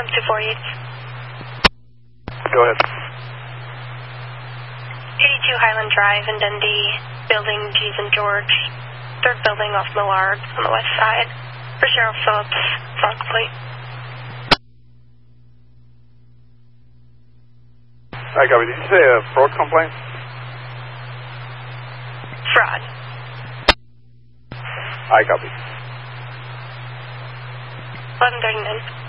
248. Go ahead. 82 Highland Drive in Dundee, building G and George, third building off Millard on the west side. For Cheryl Phillips, flag plate. Hi, copy. Did you say a fraud complaint? Fraud. Hi, copy. 11:39.